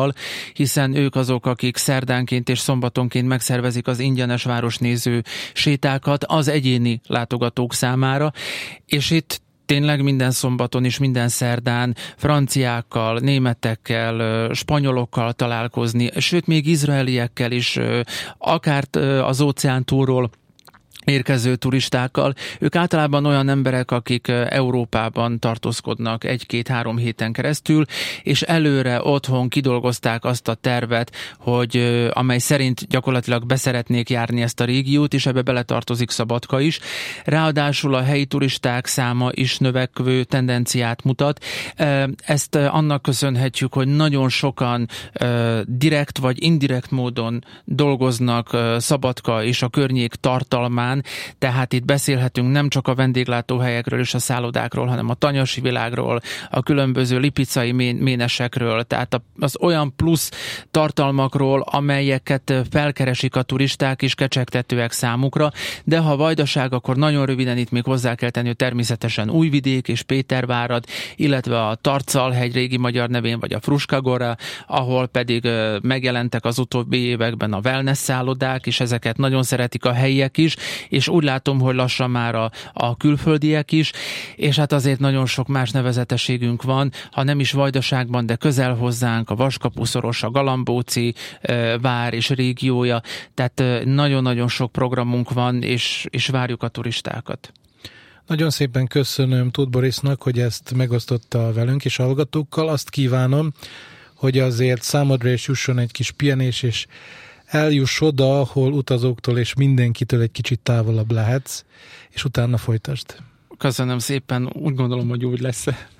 turistákkal, hiszen ők azok, akik szerdánként és szombatonként megszervezik az ingyenes városnéző sétákat az egyéni látogatók számára, és itt tényleg minden szombaton és minden szerdán franciákkal, németekkel, spanyolokkal találkozni, sőt még izraeliekkel is, akár az óceántúlról érkező turistákkal. Ők általában olyan emberek, akik Európában tartózkodnak 1-2-3 héten keresztül, és előre otthon kidolgozták azt a tervet, hogy amely szerint gyakorlatilag beszeretnék járni ezt a régiót, és ebbe beletartozik Szabadka is. Ráadásul a helyi turisták száma is növekvő tendenciát mutat. Ezt annak köszönhetjük, hogy nagyon sokan direkt vagy indirekt módon dolgoznak Szabadka és a környék tartalmán, tehát itt beszélhetünk nem csak a vendéglátóhelyekről és a szállodákról, hanem a tanyasi világról, a különböző lipicai ménesekről, tehát az olyan plusz tartalmakról, amelyeket felkeresik a turisták és kecsegtetőek számukra, de ha Vajdaság, akkor nagyon röviden itt még hozzá kell tenni, hogy természetesen Újvidék és Pétervárad, illetve a Tarcalhegy régi magyar nevén, vagy a Fruskagora, ahol pedig megjelentek az utóbbi években a wellness szállodák, és ezeket nagyon szeretik a helyiek is, és úgy látom, hogy lassan már a külföldiek is, és hát azért nagyon sok más nevezetességünk van, ha nem is Vajdaságban, de közel hozzánk, a Vaskapu-szoros, a Galambóci vár és régiója, tehát nagyon-nagyon sok programunk van, és várjuk a turistákat. Nagyon szépen köszönöm Tóth Borisnak, hogy ezt megosztotta velünk és hallgatókkal. Azt kívánom, hogy azért számodra is jusson egy kis pihenés, és eljuss oda, ahol utazóktól és mindenkitől egy kicsit távolabb lehetsz, és utána folytasd. Köszönöm szépen, úgy gondolom, hogy úgy lesz.